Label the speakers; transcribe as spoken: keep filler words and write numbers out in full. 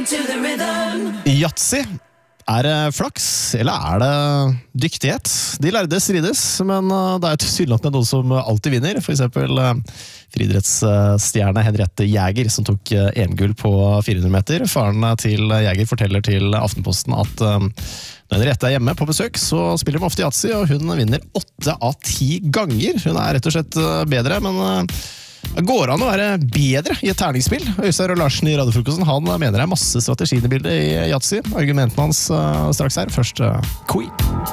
Speaker 1: Yatzy. Er det flaks, eller er det dyktighet? De lærde strides, men det er tilsynelatende noen som alltid vinner. For eksempel friidrettsstjerne Henriette Jæger, som tok E M-gull på fire hundre meter. Faren til Jæger forteller til Aftenposten at når Henriette er hjemme på besøk, så spiller de ofte Yatzy, og hun vinner åtte av ti ganger. Hun er rett og slett bedre, men det går an å være bedre i et terningsspill. Øystein og Larsen i Radiofrokosten, han mener det er masse strategien i bildet i Yatzy. Argumentene hans straks her. Først Queen.